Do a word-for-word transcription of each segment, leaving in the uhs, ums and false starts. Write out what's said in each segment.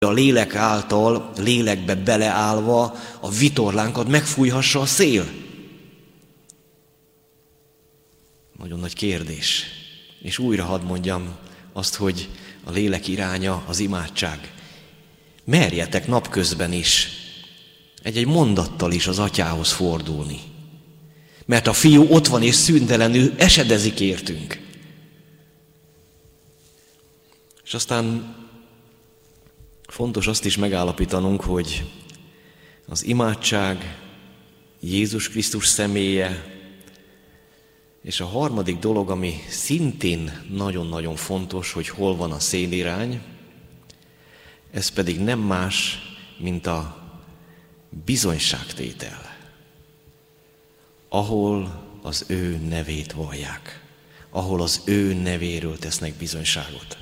a lélek által, lélekbe beleállva a vitorlánkat megfújhassa a szél? Nagyon nagy kérdés. És újra hadd mondjam azt, hogy a lélek iránya az imádság. Merjetek napközben is egy-egy mondattal is az atyához fordulni. Mert a fiú ott van és szüntelenül esedezik értünk. És aztán fontos azt is megállapítanunk, hogy az imádság, Jézus Krisztus személye, és a harmadik dolog, ami szintén nagyon-nagyon fontos, hogy hol van a szélirány, ez pedig nem más, mint a bizonyságtétel, ahol az ő nevét vallják, ahol az ő nevéről tesznek bizonyságot.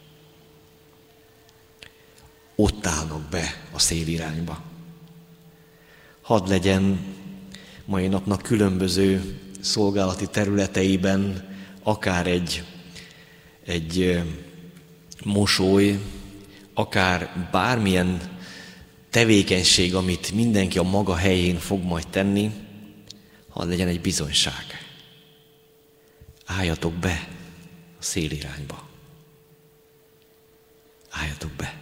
Ott állnak be a szélirányba. Hadd legyen mai napnak különböző szolgálati területeiben akár egy, egy mosoly, akár bármilyen tevékenység, amit mindenki a maga helyén fog majd tenni, hadd legyen egy bizonyság. Álljatok be a szélirányba. Álljatok be.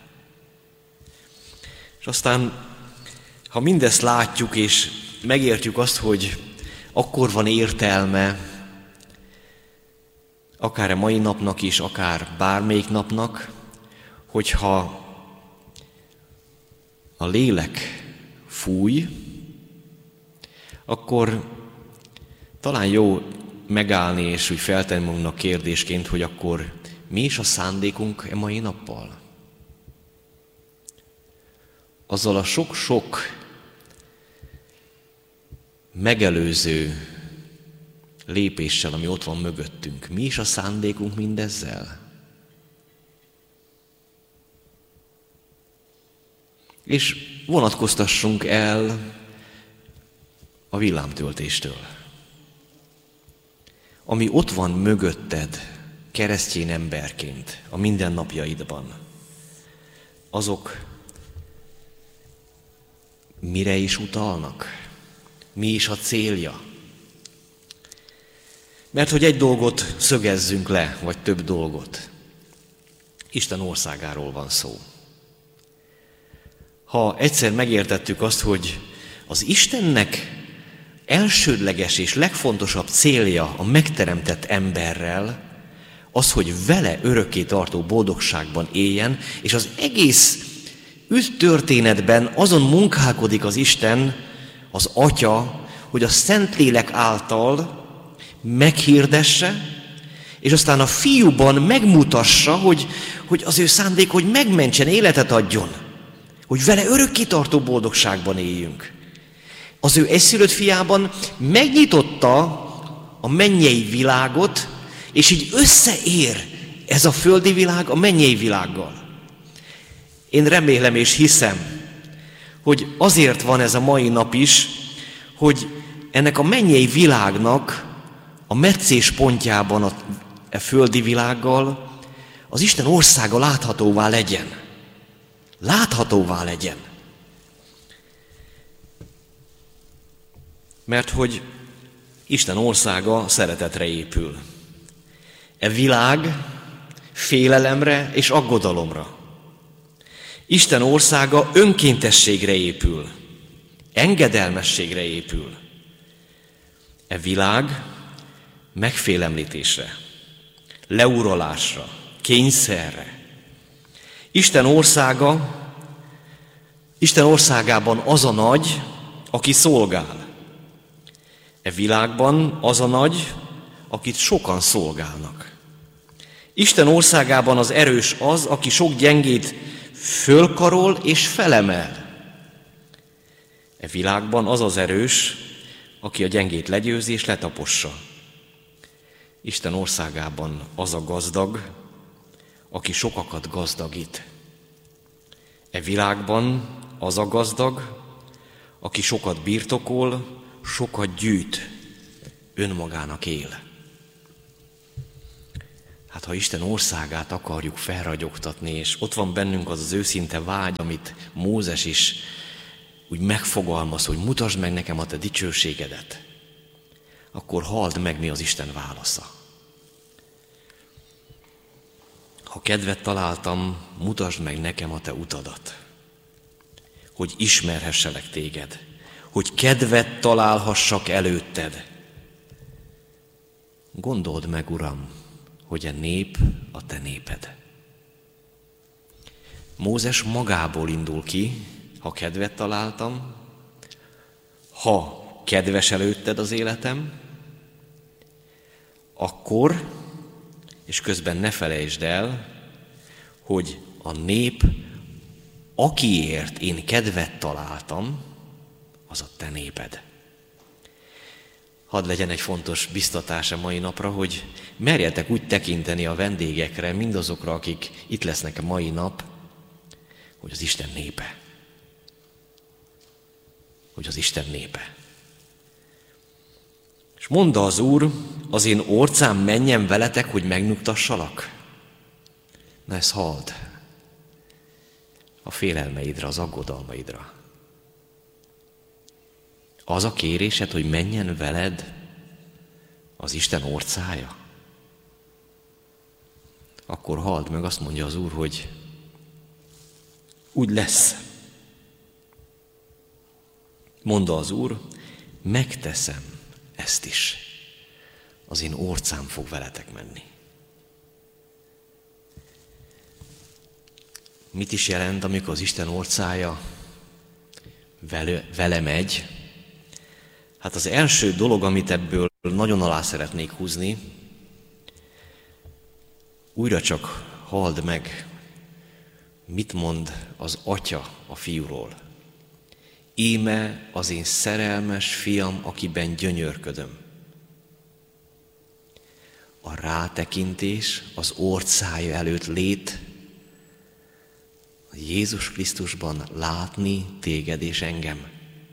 És aztán, ha mindezt látjuk, és megértjük azt, hogy akkor van értelme, akár a mai napnak is, akár bármelyik napnak, hogyha a lélek fúj, akkor talán jó megállni és úgy feltenni magunknak kérdésként, hogy akkor mi is a szándékunk e mai nappal? Azzal a sok-sok megelőző lépéssel, ami ott van mögöttünk, mi is a szándékunk mindezzel? És vonatkoztassunk el a villámtöltéstől, ami ott van mögötted keresztény emberként a mindennapjaidban. Azok mire is utalnak? Mi is a célja? Mert hogy egy dolgot szögezzünk le, vagy több dolgot. Isten országáról van szó. Ha egyszer megértettük azt, hogy az Istennek elsődleges és legfontosabb célja a megteremtett emberrel, az, hogy vele örökké tartó boldogságban éljen, és az egész üdvtörténetben azon munkálkodik az Isten, az Atya, hogy a Szentlélek által meghirdesse, és aztán a Fiúban megmutassa, hogy, hogy az ő szándék, hogy megmentsen, életet adjon, hogy vele örökké tartó boldogságban éljünk. Az ő egyszülött Fiában megnyitotta a mennyei világot, és így összeér ez a földi világ a mennyei világgal. Én remélem és hiszem, hogy azért van ez a mai nap is, hogy ennek a mennyei világnak a meccés pontjában a, a földi világgal az Isten országa láthatóvá legyen. Láthatóvá legyen. Mert hogy Isten országa szeretetre épül. E világ félelemre és aggodalomra. Isten országa önkéntességre épül, engedelmességre épül. E világ megfélemlítésre, leuralásra, kényszerre. Isten országa, Isten országában az a nagy, aki szolgál. E világban az a nagy, akit sokan szolgálnak. Isten országában az erős az, aki sok gyengét fölkarol és felemel. E világban az az erős, aki a gyengét legyőzi és letapossa. Isten országában az a gazdag, aki sokakat gazdagít. E világban az a gazdag, aki sokat birtokol, sokat gyűjt, önmagának él. Hát Hát ha Isten országát akarjuk felragyogtatni, és ott van bennünk az az őszinte vágy, amit Mózes is úgy megfogalmaz, hogy mutasd meg nekem a te dicsőségedet, akkor halld meg, mi az Isten válasza. Ha kedvet találtam, mutasd meg nekem a te utadat, hogy ismerhesselek téged, hogy kedvet találhassak előtted. Gondold meg, Uram, hogy a nép a te néped. Mózes magából indul ki, ha kedvet találtam, ha kedves előtted az életem, akkor, és közben ne felejtsd el, hogy a nép, akiért én kedvet találtam, az a te néped. Hadd legyen egy fontos biztatás a mai napra, hogy merjetek úgy tekinteni a vendégekre, mindazokra, akik itt lesznek a mai nap, hogy az Isten népe. Hogy az Isten népe. És mondta az Úr, az én orcám menjen veletek, hogy megnyugtassalak. Na ezt halld a félelmeidre, az aggodalmaidra. Az a kérésed, hogy menjen veled az Isten orcája? Akkor halld meg, azt mondja az Úr, hogy úgy lesz. Mondta az Úr, megteszem ezt is. Az én orcám fog veletek menni. Mit is jelent, amikor az Isten orcája vele, vele megy? Hát az első dolog, amit ebből nagyon alá szeretnék húzni, újra csak halld meg, mit mond az Atya a fiúról. Íme az én szerelmes fiam, akiben gyönyörködöm. A rátekintés, az orcája előtt lét, Jézus Krisztusban látni téged és engem.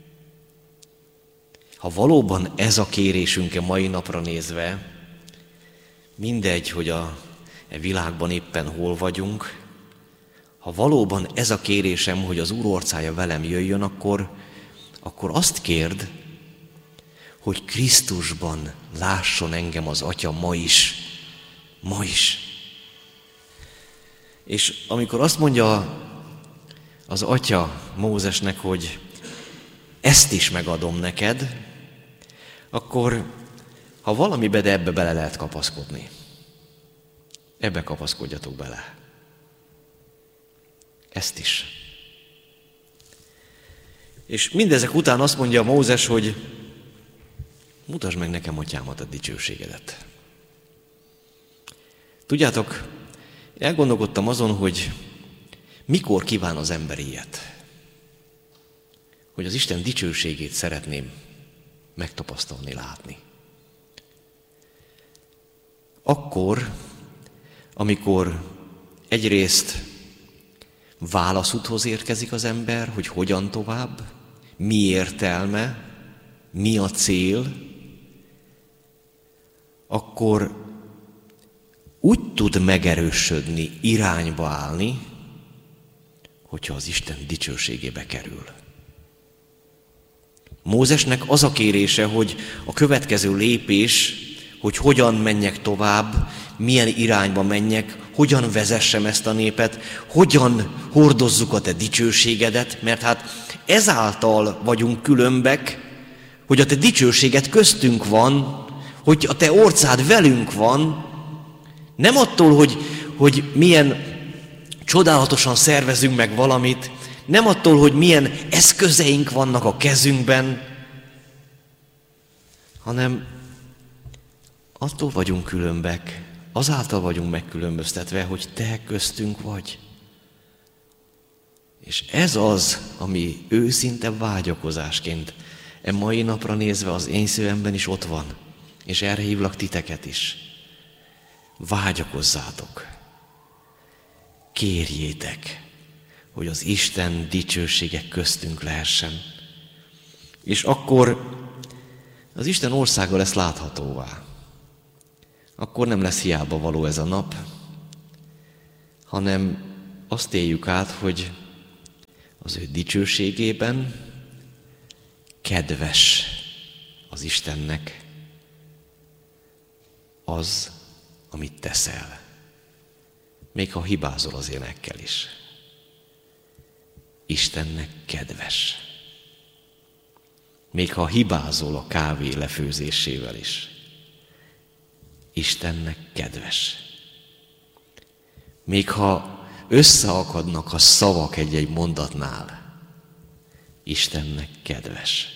Ha valóban ez a kérésünk a mai napra nézve, mindegy, hogy a világban éppen hol vagyunk, ha valóban ez a kérésem, hogy az Úr orcája velem jöjjön, akkor, akkor azt kérd, hogy Krisztusban lásson engem az Atya ma is. Ma is. És amikor azt mondja az Atya Mózesnek, hogy ezt is megadom neked, akkor ha valamibe, de ebbe bele lehet kapaszkodni. Ebbe kapaszkodjatok bele. Ezt is. És mindezek után azt mondja Mózes, hogy mutasd meg nekem, Atyámat, a dicsőségedet. Tudjátok, elgondolkodtam azon, hogy mikor kíván az ember ilyet. Hogy az Isten dicsőségét szeretném megtapasztalni, látni. Akkor, amikor egyrészt válaszúthoz érkezik az ember, hogy hogyan tovább, mi értelme, mi a cél, akkor úgy tud megerősödni, irányba állni, hogyha az Isten dicsőségébe kerül. Mózesnek az a kérése, hogy a következő lépés, hogy hogyan menjek tovább, milyen irányba menjek, hogyan vezessem ezt a népet, hogyan hordozzuk a te dicsőségedet, mert hát ezáltal vagyunk különbek, hogy a te dicsőséged köztünk van, hogy a te orcád velünk van, nem attól, hogy, hogy milyen csodálatosan szervezünk meg valamit, nem attól, hogy milyen eszközeink vannak a kezünkben, hanem attól vagyunk különbek, azáltal vagyunk megkülönböztetve, hogy te köztünk vagy. És ez az, ami őszinte vágyakozásként e mai napra nézve az én szívemben is ott van, és erre hívlak titeket is. Vágyakozzátok, kérjétek, hogy az Isten dicsősége köztünk lehessen. És akkor az Isten országa lesz láthatóvá. akkor nem lesz hiába való ez a nap, hanem azt éljük át, hogy az ő dicsőségében kedves az Istennek az, amit teszel. Még ha hibázol az énekkel is. Istennek kedves. Még ha hibázol a kávé lefőzésével is. Istennek kedves. Még ha összeakadnak a szavak egy-egy mondatnál, Istennek kedves.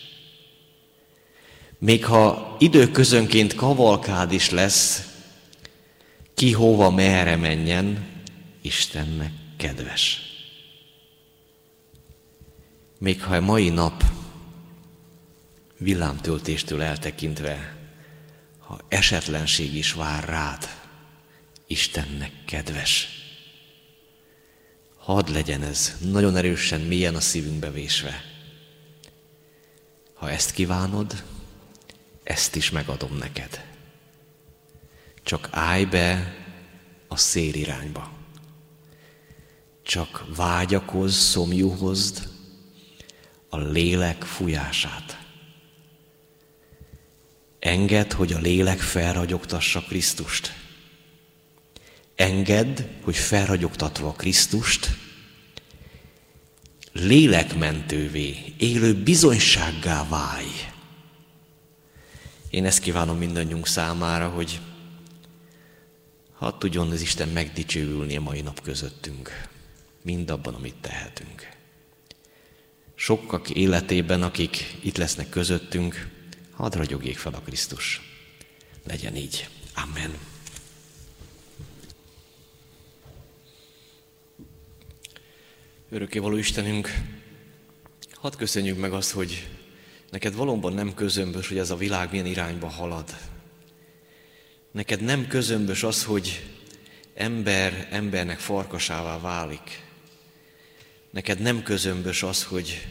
Még ha időközönként kavalkád is lesz, ki hova merre menjen, Istennek kedves. Még ha a mai nap villámtöltéstől eltekintve, ha esetlenség is vár rád, Istennek kedves. Hadd legyen ez nagyon erősen, mélyen a szívünkbe vésve. Ha ezt kívánod, ezt is megadom neked. Csak állj be a szél irányba. Csak vágyakozz, szomjúhozd a lélek fújását. Engedd, hogy a lélek felragyogtassa Krisztust. Engedd, hogy felragyogtatva Krisztust, lélekmentővé, élő bizonysággá válj. Én ezt kívánom mindannyiunk számára, hogy hadd tudjon az Isten megdicsőülni a mai nap közöttünk, mindabban, amit tehetünk. Sokak életében, akik itt lesznek közöttünk, hadd ragyogjék fel a Krisztus. Legyen így. Amen. Örökkévaló Istenünk, hadd köszönjük meg azt, hogy neked valóban nem közömbös, hogy ez a világ milyen irányba halad. Neked nem közömbös az, hogy ember embernek farkasává válik. Neked nem közömbös az, hogy,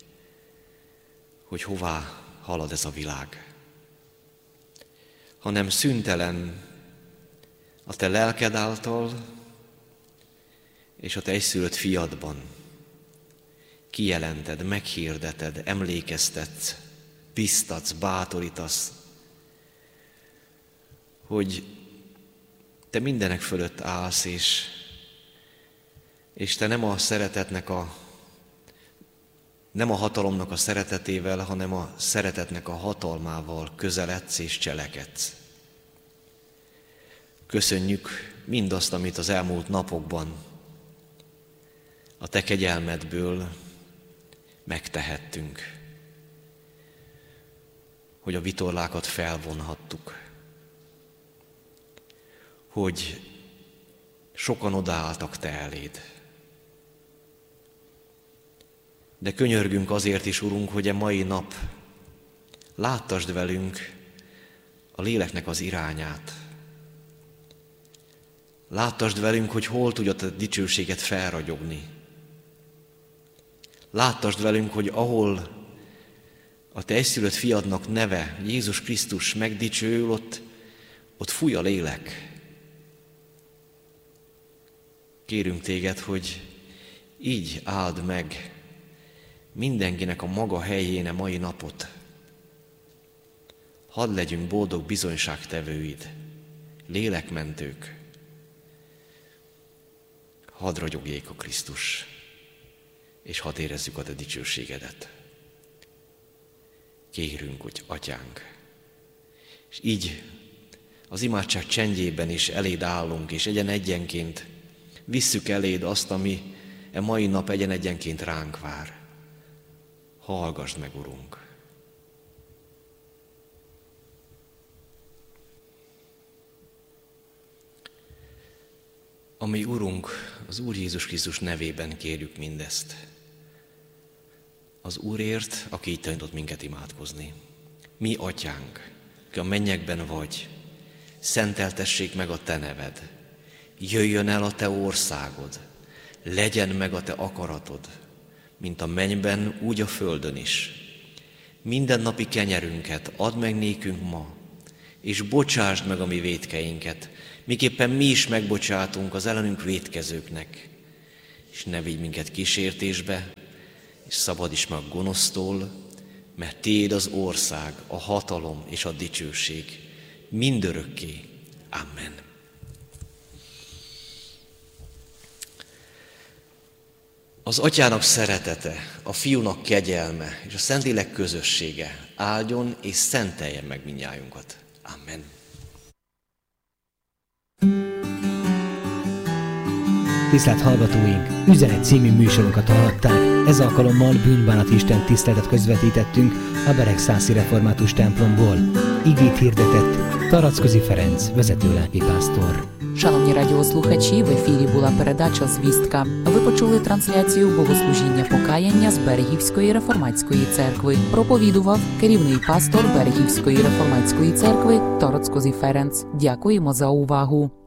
hogy hová halad ez a világ. Hanem szüntelen a te lelked által és a te egyszülött fiadban kijelented, meghirdeted, emlékeztetsz, biztatsz, bátorítasz, hogy te mindenek fölött állsz, és, és te nem a szeretetnek a, nem a hatalomnak a szeretetével, hanem a szeretetnek a hatalmával közeledsz és cselekedsz. Köszönjük mindazt, amit az elmúlt napokban a te kegyelmedből megtehettünk, hogy a vitorlákat felvonhattuk, hogy sokan odaálltak te eléd. De könyörgünk azért is, Urunk, hogy a mai nap láttasd velünk a léleknek az irányát. Láttasd velünk, hogy hol tudja a dicsőséget felragyogni. Láttasd velünk, hogy ahol a te egyszülött fiadnak neve, Jézus Krisztus megdicsőül, ott, ott fúj a lélek. Kérünk téged, hogy így áld meg mindenkinek a maga helyén a mai napot. Hadd legyünk boldog bizonyságtevőid, lélekmentők. Hadd ragyogjék a Krisztus, és hadd érezzük a te dicsőségedet. Kérünk, hogy Atyánk, és így az imádság csendjében is eléd állunk, és egyen-egyenként visszük eléd azt, ami e mai nap egyen-egyenként ránk vár. Hallgasd meg, Urunk! Ami Urunk, az Úr Jézus Krisztus nevében kérjük mindezt. Az Úrért, aki így tanított minket imádkozni. Mi, Atyánk, aki a mennyekben vagy, szenteltessék meg a te neved. Jöjjön el a te országod, legyen meg a te akaratod, mint a mennyben, úgy a földön is. Mindennapi kenyerünket add meg nékünk ma, és bocsásd meg a mi vétkeinket, miképpen mi is megbocsátunk az ellenünk vétkezőknek. És ne vigy minket kísértésbe, és szabadíts meg a gonosztól, mert tiéd az ország, a hatalom és a dicsőség mindörökké. Amen. Az Atyának szeretete, a Fiúnak kegyelme és a Szentlélek közössége áldjon és szenteljen meg mindnyájunkat. Amen. Tisztelt hallgatóink, Üzenet című műsorunkat hallották. Ez alkalommal bűnbánati Isten tiszteletet közvetítettünk a Beregszászi Református templomból. Igét hirdetett Tarackozi Ferenc, vezető lelkipásztor. Шановні радіослухачі, в ефірі була передача «Звістка». Ви почули трансляцію богослужіння покаяння з Берегівської реформатської церкви. Проповідував керівний пастор Берегівської реформатської церкви Тарацкозі Ференц. Дякуємо за увагу.